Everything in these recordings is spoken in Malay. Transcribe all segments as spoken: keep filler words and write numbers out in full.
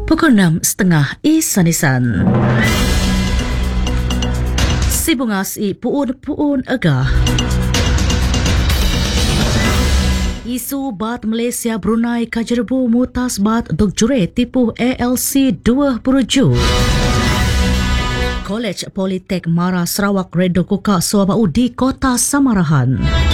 Pukul enam setengah i Sanisan. Sibungas i puun-puun agah. Isu bat Malaysia Brunei kajerbu mutas bat dok jure tipu A L C dua peruju. Kolej Politek Mara Sarawak Redo Kuka Suabau di Kota Samarahan.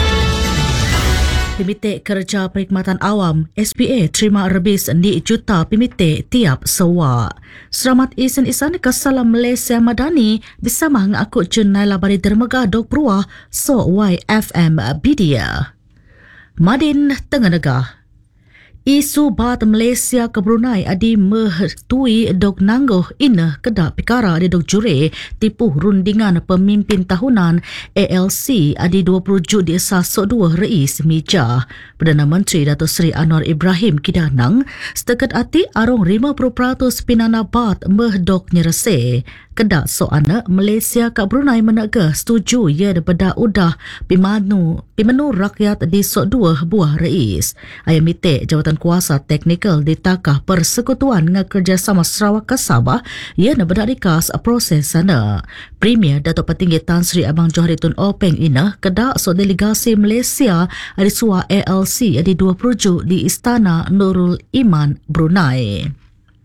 Pemitik Kerja Perkhidmatan Awam S P A terima rebis di juta pemitik tiap sewa. Selamat isan-isan Kesalam Malaysia Madani bersama aku Jun Naila Bari Dermaga Dok Peruah So Y F M Bidia. Madin Tengganaga. Isu bat Malaysia ke Brunei adi mehtui dok nangguh ina kedak pikara di dok jure tipu rundingan pemimpin tahunan A L C adi dua puluh Jun di sasok dua Rais Mija. Perdana Menteri Datuk Seri Anwar Ibrahim Kidanang setakat ati arong lima puluh peratus pinana bat mehdok nyerese. Kedak so anak Malaysia kat Brunei menegah setuju ia daripada udah pimanu pimanu rakyat di sok dua buah rais. Ayam mitik jawatan kuasa teknikal di Takah Persekutuan dengan Kerjasama Sarawak ke Sabah ia nak berdarikas proses sana. Premier Datuk Petinggi Tan Sri Abang Johari Tun Openg ina kedak so delegasi Malaysia ada suah A L C di dua perujuk di Istana Nurul Iman Brunei.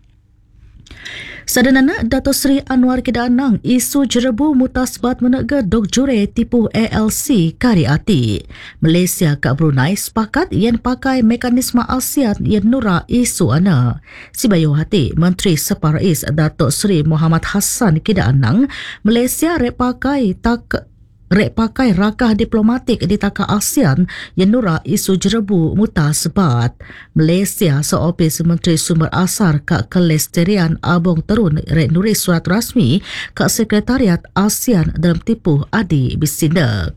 Sadanana Datuk Seri Anwar Kidanang isu jerebu mutasbat menegah dok jure tipu A L C kari ati. Malaysia kat Brunei sepakat yang pakai mekanisme ASEAN yang nura isu ana. Sibayu hati Menteri Separais Datuk Seri Muhammad Hassan Kidanang Malaysia rek pakai tak Rek pakai rakah diplomatik di takah ASEAN yang nura isu jerebu mutasbat. Malaysia seopis Menteri Sumber Asar Kak Kelesterian Abong Terun rek nulis surat rasmi Kak Sekretariat ASEAN dalam tipu adi bisindak.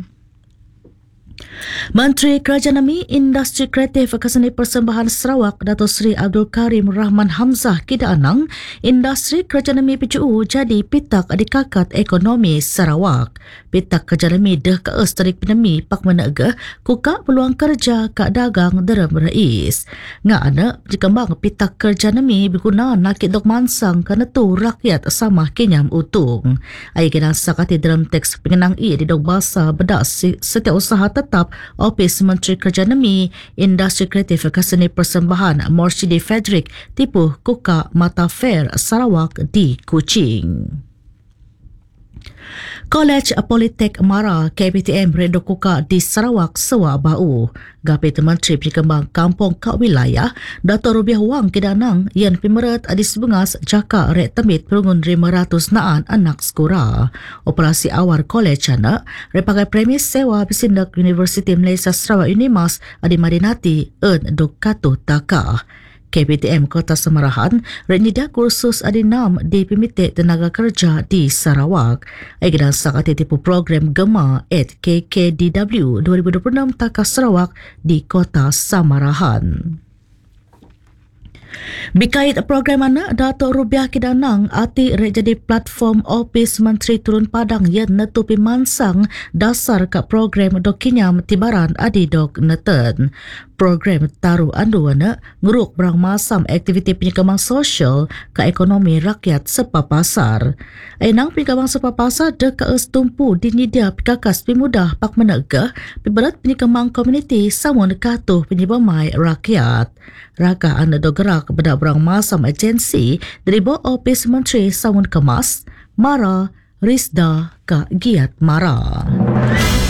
Menteri Kerajaan Ami Industri Kreatif Keseni Persembahan Sarawak Datuk Seri Abdul Karim Rahman Hamzah Kidanang Industri Kerajaan Ami P C U jadi pitak adikakat ekonomi Sarawak. Pitak Kerajaan Ami dah kees tarik pinami pak menegah kuka peluang kerja kak dagang derem rais. Nga anak dikembang pitak Kerajaan Ami berguna nakit dok mansang kerana tu rakyat sama kenyam utung. Ayah kena sakati dalam teks pengenang i di dok bahasa bedak setiap usaha tetap Opis Menteri Kerajaan Ami Industri Kreatif Keseni Persembahan Morshidi Frederick tipu Kuka Mata Fair Sarawak di Kuching. Kolej Politek Mara K P T M Redo Kuka di Sarawak sewa bau. Gapit Menteri Perkembang Kampung Kak Wilayah Dato' Rubiah Wang Kidanang yang pimeret di Sebengas jaka rek temit perungun lima ratus naan anak sekura. Operasi awal kolej anak rek pakai premis sewa bisindak Universiti Malaysia Sarawak Unimas adi Madinati en Dukatu Takah. K P T M Kota Samarahan renida kursus adinam di pemitik tenaga kerja di Sarawak. Aigedan sakati tipu program Gema at K K D W dua ribu dua puluh enam Takah Sarawak di Kota Samarahan. Bikait program anak Dato' Rubiah Kidanang ati rek jadi platform Opis Menteri Turun Padang yang netupi mansang dasar kat program dok kinyam tibaran adi dok neten. Program taruh andu anak ngeruk berang masam aktiviti penyekembang sosial ke ekonomi rakyat sepapasar. Enang penyekembang sepapasar dek kees tumpu dinidia pikakas pimudah pak menegah piberat penyekembang komuniti samun katuh penyebamai rakyat. Raka anda dogerak bedak berang masam agensi dari bawah Opis Menteri Samun Kemas, Mara, Rizda, Kak Giat Mara.